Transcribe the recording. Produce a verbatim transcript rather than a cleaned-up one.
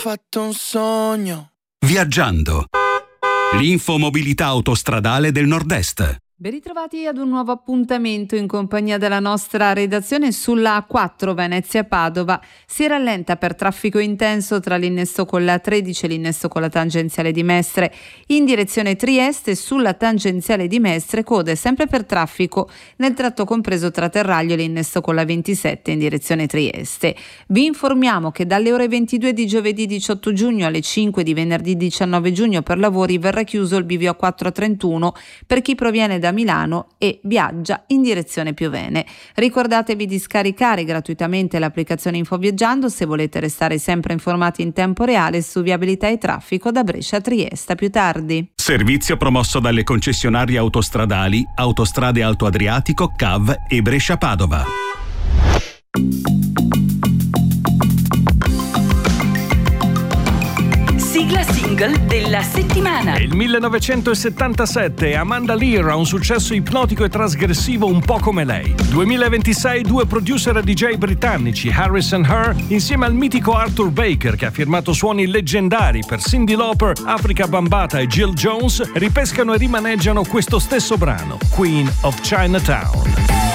fatto un sogno. Viaggiando. L'infomobilità autostradale del Nord-Est. Ben ritrovati ad un nuovo appuntamento in compagnia della nostra redazione sulla A quattro Venezia-Padova. Si rallenta per traffico intenso tra l'innesto con la tredici e l'innesto con la tangenziale di Mestre. In direzione Trieste sulla tangenziale di Mestre code sempre per traffico nel tratto compreso tra Terraglio e l'innesto con la ventisette in direzione Trieste. Vi informiamo che dalle ore ventidue di giovedì diciotto giugno alle cinque di venerdì diciannove giugno per lavori verrà chiuso il bivio A quattro trentuno per chi proviene da da Milano e viaggia in direzione Piovene. Ricordatevi di scaricare gratuitamente l'applicazione InfoViaggiando se volete restare sempre informati in tempo reale su viabilità e traffico da Brescia a Trieste. A più tardi. Servizio promosso dalle concessionarie autostradali Autostrade Alto Adriatico, C A V e Brescia Padova. Sigla single della settimana. Il millenovecentosettantasette, Amanda Lear ha un successo ipnotico e trasgressivo un po' come lei. duemilaventisei, due producer e D J britannici, Harris and Her, insieme al mitico Arthur Baker, che ha firmato suoni leggendari per Cyndi Lauper, Africa Bambaataa e Jill Jones, ripescano e rimaneggiano questo stesso brano, Queen of Chinatown.